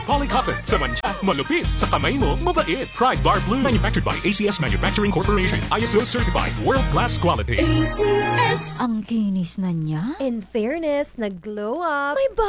Polycotton sa mantsa, malupit sa kamay mo, mabait. Try Bar Blue, manufactured by ACS Manufacturing Corporation. ISO certified, world-class quality. ACS. Ang kinis na niya. In fairness, nag-glow up. May